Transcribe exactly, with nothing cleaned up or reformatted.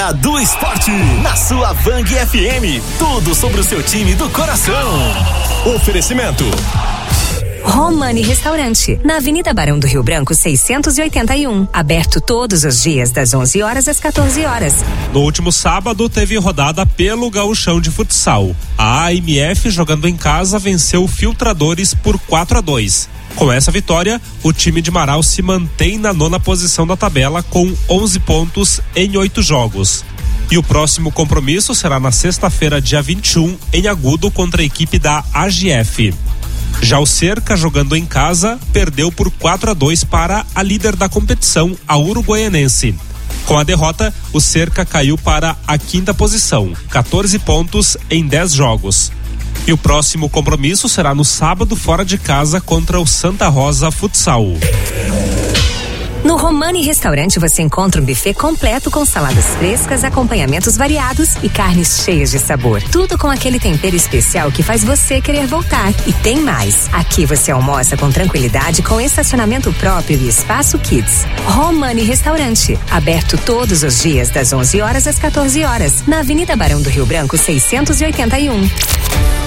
Hora do Esporte, na sua Vang F M. Tudo sobre o seu time do coração. Oferecimento Romani Restaurante, na Avenida Barão do Rio Branco seiscentos e oitenta e um, aberto todos os dias das onze horas às quatorze horas. No último sábado teve rodada pelo Gauchão de Futsal. A A M F, jogando em casa, venceu o Filtradores por quatro a dois. Com essa vitória, o time de Marau se mantém na nona posição da tabela com onze pontos em oito jogos. E o próximo compromisso será na sexta-feira, dia vinte e um, em Agudo, contra a equipe da A G F. Já o Cerca, jogando em casa, perdeu por quatro a dois para a líder da competição, a Uruguaianense. Com a derrota, o Cerca caiu para a quinta posição, quatorze pontos em dez jogos. E o próximo compromisso será no sábado, fora de casa, contra o Santa Rosa Futsal. No Romani Restaurante você encontra um buffet completo com saladas frescas, acompanhamentos variados e carnes cheias de sabor. Tudo com aquele tempero especial que faz você querer voltar. E tem mais. Aqui você almoça com tranquilidade, com estacionamento próprio e espaço kids. Romani Restaurante, aberto todos os dias das onze horas às quatorze horas, na Avenida Barão do Rio Branco seiscentos e oitenta e um.